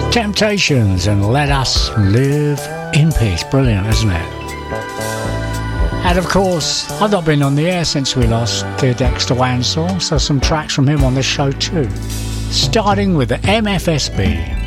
Temptations and Let Us Live in Peace. Brilliant, isn't it? And of course, I've not been on the air since we lost dear Dexter Wansel, so some tracks from him on this show too. Starting with the MFSB.